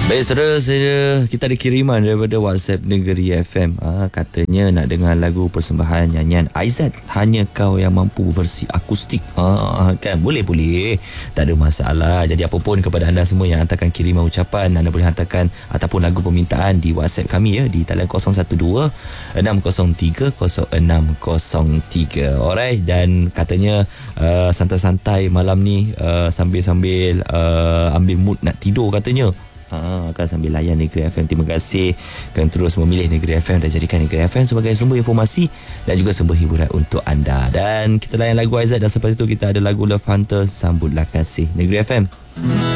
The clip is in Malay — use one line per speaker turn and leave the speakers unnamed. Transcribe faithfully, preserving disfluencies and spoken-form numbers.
Baik saudara, saya, kita ada kiriman daripada WhatsApp Negeri F M. ha, Katanya nak dengar lagu persembahan nyanyian Aizat, Hanya Kau Yang Mampu versi akustik. ha, Kan boleh-boleh, tak ada masalah. Jadi apapun kepada anda semua yang hantarkan kiriman ucapan, anda boleh hantarkan ataupun lagu permintaan di WhatsApp kami ya, di talian kosong satu dua enam kosong tiga kosong enam kosong tiga. Alright, dan katanya uh, santai-santai malam ni, uh, sambil-sambil uh, ambil mood nak tidur katanya. Ha, akan sambil layan Negeri F M. Terima kasih kerana terus memilih Negeri F M dan jadikan Negeri F M sebagai sumber informasi dan juga sumber hiburan untuk anda. Dan kita layan lagu Aizat dan selepas itu kita ada lagu Love Hunter, Sambutlah Kasih. Negeri F M.